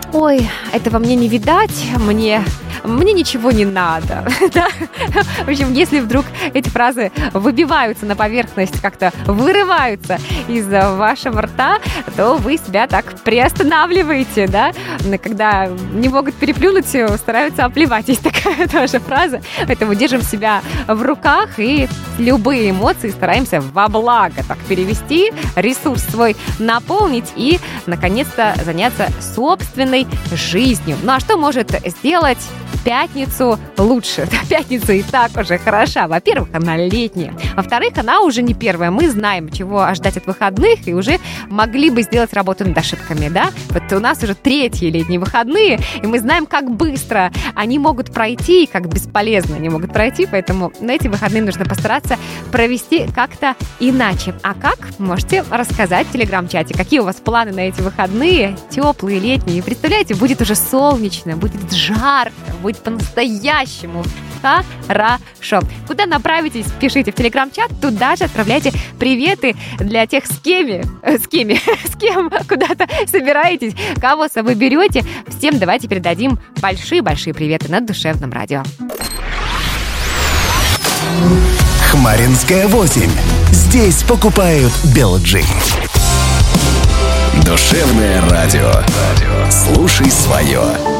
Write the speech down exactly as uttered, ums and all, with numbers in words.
ой, этого мне не видать, мне... мне ничего не надо. Да? В общем, если вдруг эти фразы выбиваются на поверхность, как-то вырываются из вашего рта, то вы себя так приостанавливаете, да? Когда не могут переплюнуть, стараются оплевать. Есть такая тоже фраза. Поэтому держим себя в руках и любые эмоции стараемся во благо так перевести, ресурс свой наполнить и, наконец-то, заняться собственной жизнью. Ну а что может сделать пятницу лучше? Пятница и так уже хороша. Во-первых, она летняя. Во-вторых, она уже не первая. Мы знаем, чего ожидать от выходных, и уже могли бы сделать работу над ошибками, да? Вот у нас уже третьи летние выходные, и мы знаем, как быстро они могут пройти, и как бесполезно они могут пройти, поэтому на эти выходные нужно постараться провести как-то иначе. А как? Можете рассказать в телеграм-чате, какие у вас планы на эти выходные, теплые, летние. Представляете, будет уже солнечно, будет жарко, будет по-настоящему хорошо. Куда направитесь, пишите в телеграм-чат, туда же отправляйте приветы для тех, с кем, с кем, с кем куда-то собираетесь, кого с собой берете. Всем давайте передадим большие-большие приветы на Душевном радио. Хмаринская восемь. Здесь покупают Белджи. Душевное радио. Слушай свое.